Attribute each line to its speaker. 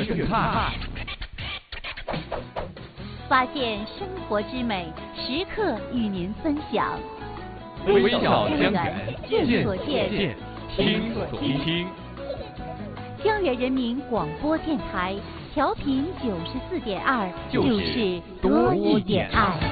Speaker 1: 粤派，
Speaker 2: 发现生活之美，时刻与您分享。
Speaker 1: 微小江源，见所见，听所听。
Speaker 2: 江源人民广播电台调频94.2，就是多一点爱。